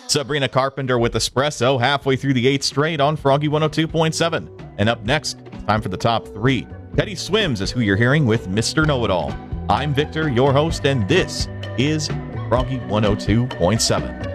Sabrina Carpenter with Espresso halfway through the 8th straight on Froggy 102.7. And up next, time for the top 3. Teddy Swims is who you're hearing with Mr. Know-It-All. I'm Victor, your host, and this is Froggy 102.7.